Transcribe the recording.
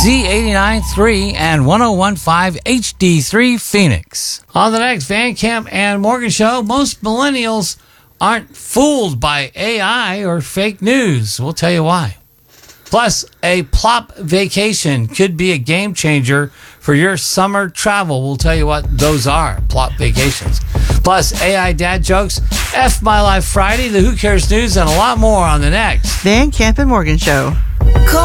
Z89.3 and 101.5 HD3 Phoenix. On the next Van Camp and Morgan Show, most millennials aren't fooled by AI or fake news. We'll tell you why. Plus, a plop vacation could be a game changer for your summer travel. We'll tell you what those are, plop vacations. Plus, AI dad jokes, F My Life Friday, the Who Cares News, and a lot more on the next Van Camp and Morgan Show.